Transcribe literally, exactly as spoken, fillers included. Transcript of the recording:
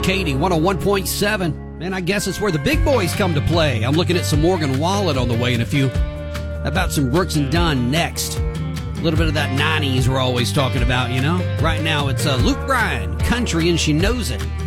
Katy, one oh one point seven. And I guess it's where the big boys come to play. I'm looking at some Morgan Wallen on the way and a few about some Brooks and Dunn next. A little bit of that nineties we're always talking about, you know? Right now it's uh, Luke Bryan, Country, and She Knows It.